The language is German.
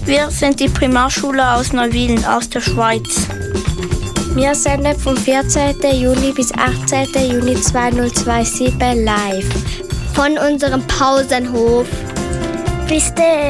Wir sind die Primarschule aus Neuwieden, aus der Schweiz. Wir senden vom 14. Juni bis 18. Juni 2027 live. Von unserem Pausenhof. Bis dann.